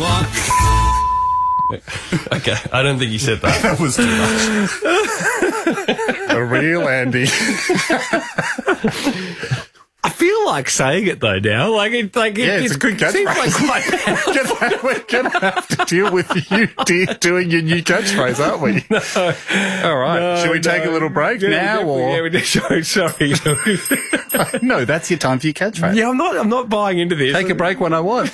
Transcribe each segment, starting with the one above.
someone. Okay, I don't think you said that. That was too much. A real Andy. I feel like saying it though now. It's a good catchphrase. Seems like quite We're going to have to deal with you doing your new catchphrase, aren't we? No. All right. Should we take a little break now? Or? Yeah, sorry. No, that's your time for your catchphrase. Yeah, I'm not buying into this. Take a break when I want.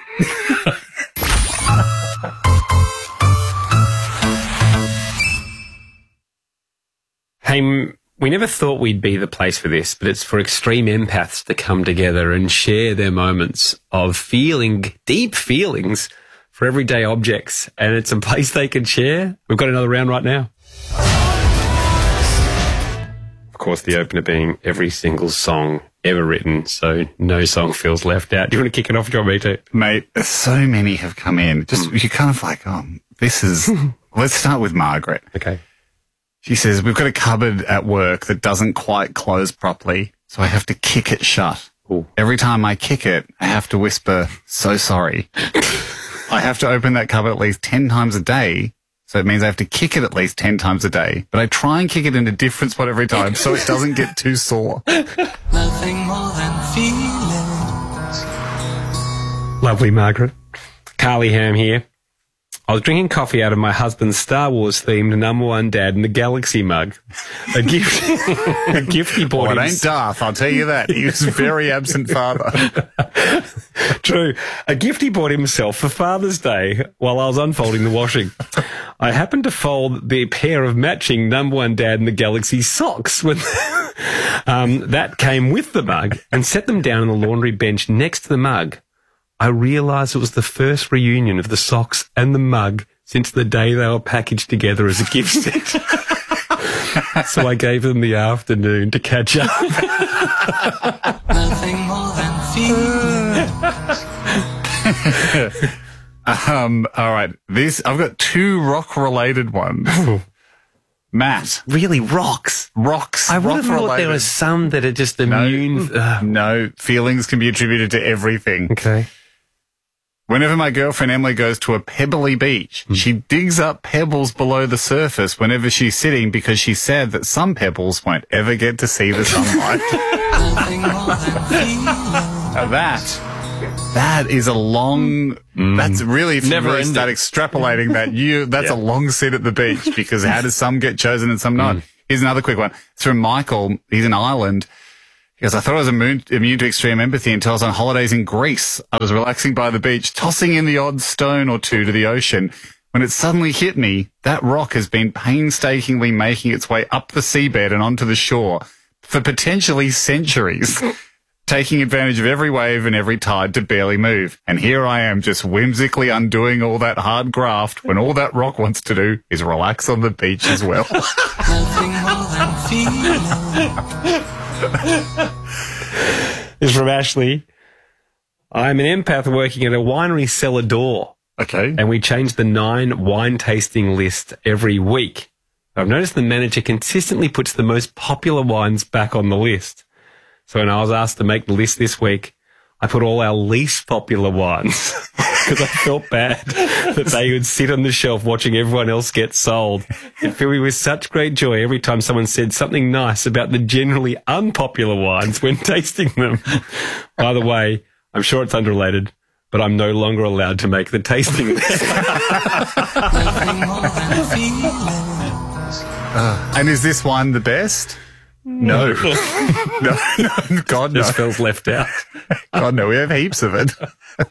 Hey, we never thought we'd be the place for this, but it's for extreme empaths to come together and share their moments of feeling deep feelings for everyday objects. And it's a place they can share. We've got another round right now. Of course, the opener being every single song ever written, so no song feels left out. Do you want to kick it off, John? Me too. Mate, so many have come in. You're kind of like, this is... Let's start with Margaret. Okay. She says, we've got a cupboard at work that doesn't quite close properly, so I have to kick it shut. Ooh. Every time I kick it, I have to whisper, so sorry. I have to open that cupboard at least 10 times a day, so it means I have to kick it at least 10 times a day. But I try and kick it in a different spot every time so it doesn't get too sore. Nothing more than feelings. Lovely, Margaret. Carly Ham here. I was drinking coffee out of my husband's Star Wars themed number one dad in the Galaxy mug. A gift he bought Well, it ain't Darth, I'll tell you that. He was a very absent father. True. A gift he bought himself for Father's Day while I was unfolding the washing. I happened to fold the pair of matching number one dad in the Galaxy socks when that came with the mug and set them down on the laundry bench next to the mug. I realised it was the first reunion of the socks and the mug since the day they were packaged together as a gift set. So I gave them the afternoon to catch up. Nothing more than feelings. All right. I've got two rock-related ones. Matt. Really, rocks? Rocks. I would have thought rock-related. there were some that are just immune. No, feelings can be attributed to everything. Okay. Whenever my girlfriend Emily goes to a pebbly beach, she digs up pebbles below the surface whenever she's sitting because she's sad that some pebbles won't ever get to see the sunlight. Nothing more than feelings. Now that is a long, that's really, if you Never really ending. start extrapolating that's a long sit at the beach because how does some get chosen and some not? Here's another quick one. It's from Michael. He's in Ireland. He goes, I thought I was immune to extreme empathy until I was on holidays in Greece. I was relaxing by the beach, tossing in the odd stone or two to the ocean. When it suddenly hit me, that rock has been painstakingly making its way up the seabed and onto the shore for potentially centuries, taking advantage of every wave and every tide to barely move. And here I am just whimsically undoing all that hard graft when all that rock wants to do is relax on the beach as well. Nothing more than feelings. This is from Ashley. I'm an empath working at a winery cellar door, Okay. and we change the 9 wine tasting list every week. I've noticed the manager consistently puts the most popular wines back on the list. So when I was asked to make the list this week, I put all our least popular wines because I felt bad that they would sit on the shelf watching everyone else get sold. It filled me with such great joy every time someone said something nice about the generally unpopular wines when tasting them. By the way, I'm sure it's unrelated, but I'm no longer allowed to make the tasting list. Nothing more than feelings. And is this one the best? No. No, God, no. Just feels left out. God, no, we have heaps of it.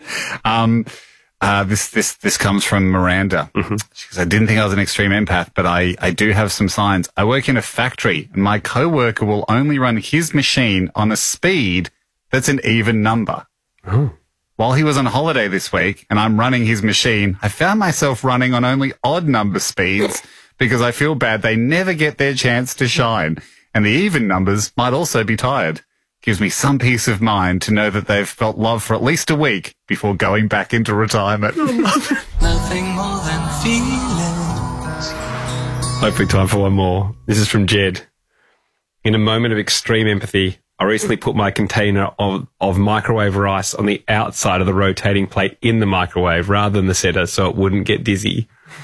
This comes from Miranda. She goes, I didn't think I was an extreme empath, but I do have some signs. I work in a factory and my coworker will only run his machine on a speed that's an even number. Oh. While he was on holiday this week and I'm running his machine, I found myself running on only odd number speeds because I feel bad they never get their chance to shine. And the even numbers might also be tired. Gives me some peace of mind to know that they've felt love for at least a week before going back into retirement. Nothing more than feelings. Hopefully time for one more. This is from Jed. In a moment of extreme empathy, I recently put my container of microwave rice on the outside of the rotating plate in the microwave rather than the center so it wouldn't get dizzy.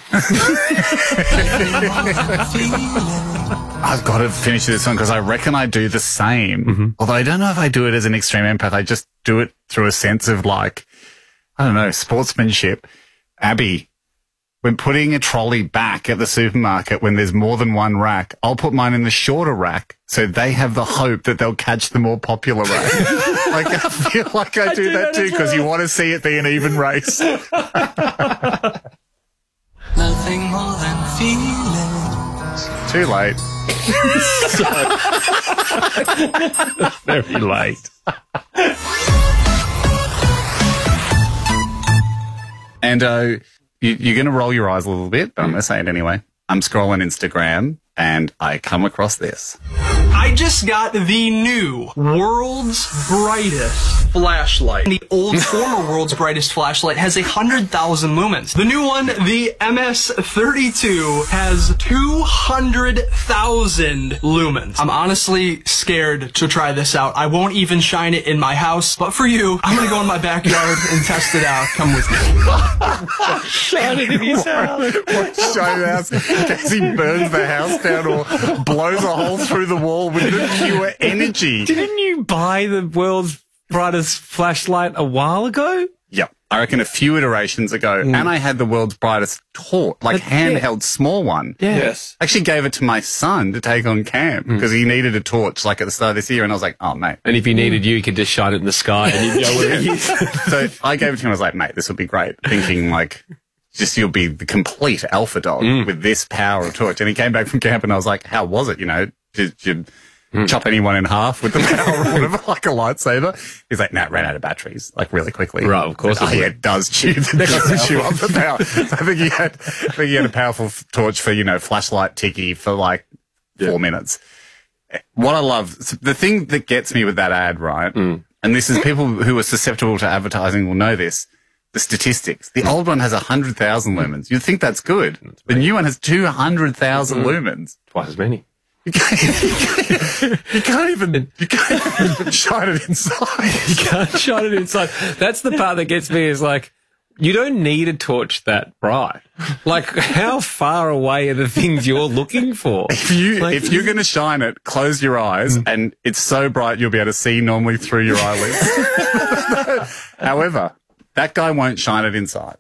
I've got to finish this one because I reckon I do the same. Although I don't know if I do it as an extreme empath. I just do it through a sense of like, I don't know, sportsmanship. Abby, when putting a trolley back at the supermarket when there's more than one rack, I'll put mine in the shorter rack so they have the hope that they'll catch the more popular rack. Like, I feel like I do that too because you want to see it be an even race. Nothing more than feelings. Too late. Very late. And you're going to roll your eyes a little bit, but I'm going to say it anyway. I'm scrolling Instagram and I come across this. I just got the new world's brightest flashlight. The old former world's brightest flashlight has 100,000 lumens. The new one, the MS32, has 200,000 lumens. I'm honestly scared to try this out. I won't even shine it in my house, but for you, I'm gonna go in my backyard and test it out. Come with me. Shine it in his house. Shine the house in case he burns the house down or blows a hole through the wall with the pure energy. Didn't you buy the world's brightest flashlight a while ago? Yep. I reckon a few iterations ago. And I had the world's brightest torch, like handheld small one. Yeah. Yes. I actually gave it to my son to take on camp because he needed a torch like at the start of this year. And I was like, oh, mate. And if he needed you could just shine it in the sky and you'd know where he is. So I gave it to him. I was like, mate, this will be great. Thinking like, just you'll be the complete alpha dog with this power of torch. And he came back from camp and I was like, how was it? You know, did you chop anyone in half with the power or whatever, like a lightsaber? He's like, it ran out of batteries, like really quickly. Right, of course. Oh, yeah, it does chew up the power. So I think he had a powerful torch for, flashlight ticky for like 4 minutes. What I love, the thing that gets me with that ad, right? And this is people who are susceptible to advertising will know this. The statistics. The old one has 100,000 lumens. You'd think that's good. The new one has 200,000 lumens. Twice as many. You can't even shine it inside. You can't shine it inside. That's the part that gets me is like, you don't need a torch that bright. Like, how far away are the things you're looking for? If you're going to shine it, close your eyes, and it's so bright you'll be able to see normally through your eyelids. However, that guy won't shine it inside.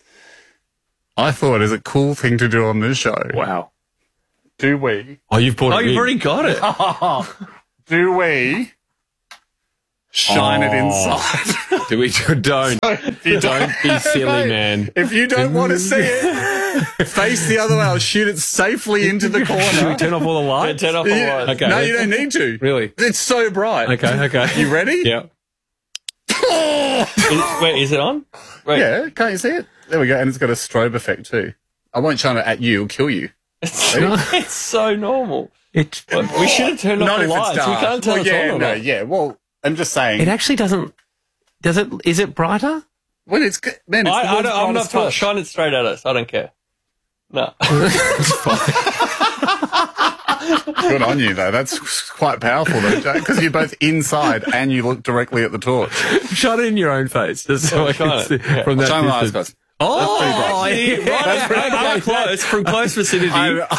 I thought it was a cool thing to do on this show. Wow. Do we? Oh, you've bought it. You've already got it. Do we shine it inside? Do we? Don't. Don't be silly, man. If you don't want to see it, face the other way. I'll shoot it safely into the corner. Should we turn off all the lights? Turn off the lights. Okay. No, you don't need to. Really? It's so bright. Okay. You ready? Yeah. Wait, is it on? Wait. Yeah, can't you see it? There we go. And it's got a strobe effect too. I won't shine it at you. It'll kill you. It's so normal. We We should have turned off Not the if it's lights. dark. We can't turn Well, it on. no, yeah. Well, I'm just saying. It actually doesn't. Does it? Is it brighter? When it's good, man, it's the I'm world's not brightest for torch. shine it straight at us. I don't care. No. Good on you, though. That's quite powerful, though, Jack, because you're both inside and you look directly at the torch. Shine it in your own face, just so I can Shine see it, yeah. from that Shine my eyes, distance. guys. Oh, That's pretty close. From close vicinity.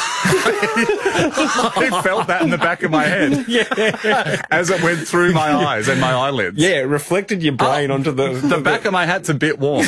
I felt that in the back of my head as it went through my eyes and my eyelids. Yeah, it reflected your brain onto The back of my hat's a bit warm.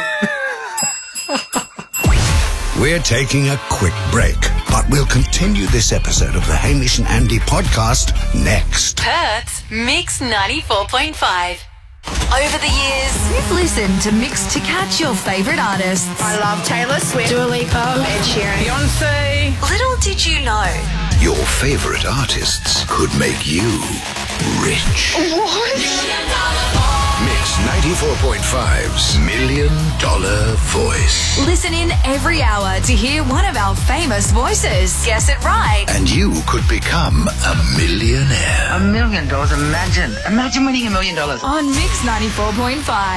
We're taking a quick break, but we'll continue this episode of the Hamish and Andy podcast next. Perth's Mix 94.5. Over the years, We've listened to Mix to catch your favourite artists. I love Taylor Swift, Dua Lipa, Ed Sheeran, Beyonce. little did you know, Your favorite artists could make you rich. Mix 94.5's $1 Million Voice. Listen in every hour to hear one of our famous voices. guess it right. And you could become a millionaire. $1 million. Imagine winning $1 million. On Mix 94.5.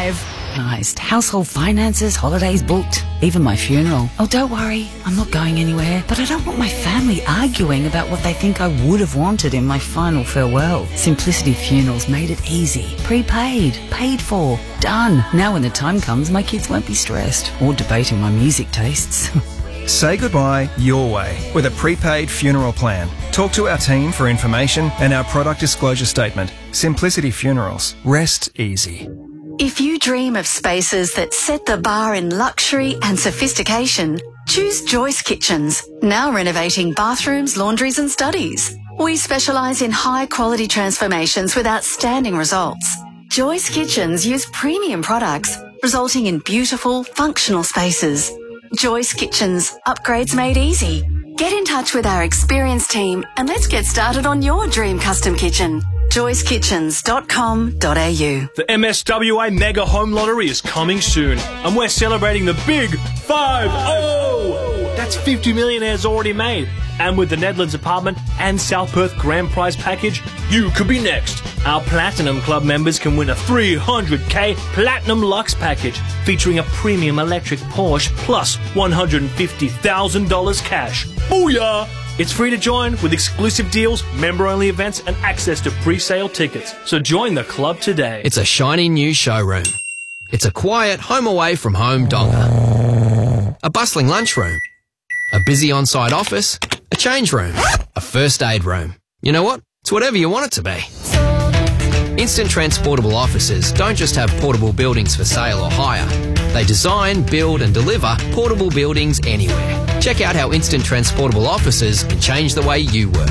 organised. Household finances, holidays booked, even my funeral. Oh, don't worry, I'm not going anywhere. But I don't want my family arguing about what they think I would have wanted in my final farewell. Simplicity Funerals made it easy. Prepaid, paid for, done. Now when the time comes, my kids won't be stressed or debating my music tastes. Say goodbye your way with a prepaid funeral plan. Talk to our team for information and our product disclosure statement. Simplicity Funerals. Rest easy. If you dream of spaces that set the bar in luxury and sophistication, choose Joyce Kitchens, now renovating bathrooms, laundries and studies. We specialise in high-quality transformations with outstanding results. Joyce Kitchens use premium products, resulting in beautiful, functional spaces. Joyce Kitchens, upgrades made easy. Get in touch with our experienced team and let's get started on your dream custom kitchen. joycekitchens.com.au. The MSWA Mega Home Lottery is coming soon, and we're celebrating the big 5-0! That's 50 millionaires already made. And with the Nedlands Apartment and South Perth Grand Prize package, you could be next. Our Platinum Club members can win a $300k Platinum Lux package featuring a premium electric Porsche plus $150,000 cash. Booyah! It's free to join with exclusive deals, member-only events and access to pre-sale tickets. So join the club today. It's a shiny new showroom. It's a quiet home away from home donga. A bustling lunchroom. A busy on-site office. A change room. A first aid room. You know what? It's whatever you want it to be. Instant Transportable Offices don't just have portable buildings for sale or hire. They design, build and deliver portable buildings anywhere. Check out how Instant Transportable Offices can change the way you work.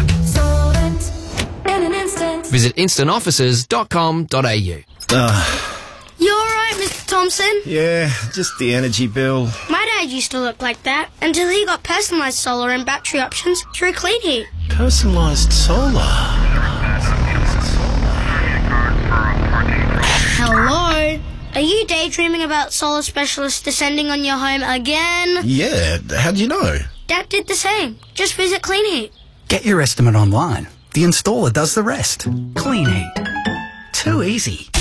Visit instantoffices.com.au. You alright, Mr. Thompson? Yeah, just the energy bill. My dad used to look like that until he got personalised solar and battery options through Clean Heat. Personalised solar? Hello? Are you daydreaming about solar specialists descending on your home again? Yeah, how'd you know? Dad did the same. Just visit Clean Heat. Get your estimate online. The installer does the rest. Clean Heat. Too easy.